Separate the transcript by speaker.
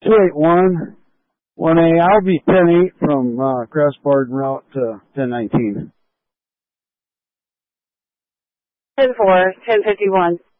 Speaker 1: 281 1A. I'll be 10-8 from Crestboard and route to 1019.
Speaker 2: 10-4, 1051.